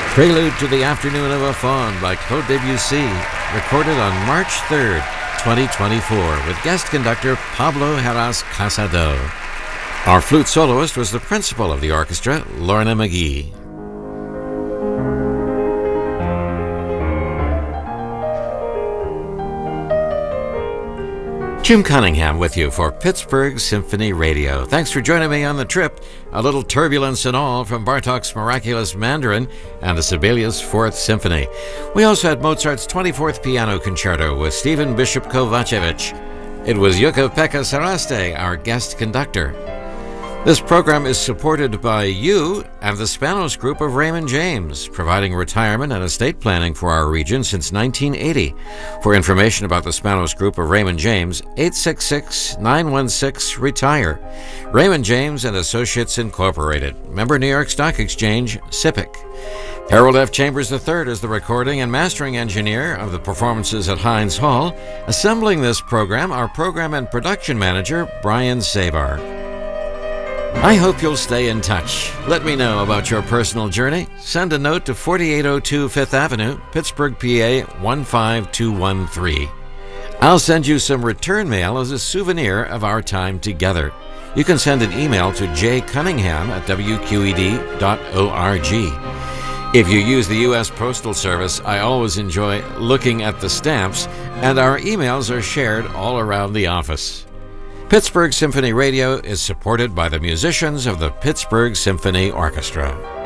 Prelude to the Afternoon of a Faun by Claude Debussy, recorded on March 3rd, 2024, with guest conductor Pablo Heras Casado. Our flute soloist was the principal of the orchestra, Lorna McGee. Jim Cunningham with you for Pittsburgh Symphony Radio. Thanks for joining me on the trip. A little turbulence and all from Bartók's Miraculous Mandarin and the Sibelius Fourth Symphony. We also had Mozart's 24th Piano Concerto with Stephen Bishop Kovacevic. It was Jukka-Pekka Saraste, our guest conductor. This program is supported by you and the Spanos Group of Raymond James, providing retirement and estate planning for our region since 1980. For information about the Spanos Group of Raymond James, 866-916-RETIRE. Raymond James and Associates Incorporated, member New York Stock Exchange, SIPC. Harold F. Chambers III is the recording and mastering engineer of the performances at Heinz Hall. Assembling this program, our program and production manager, Brian Sabar. I hope you'll stay in touch. Let me know about your personal journey. Send a note to 4802 Fifth Avenue, Pittsburgh, PA 15213. I'll send you some return mail as a souvenir of our time together. You can send an email to jcunningham@wqed.org. If you use the U.S. Postal Service, I always enjoy looking at the stamps, and our emails are shared all around the office. Pittsburgh Symphony Radio is supported by the musicians of the Pittsburgh Symphony Orchestra.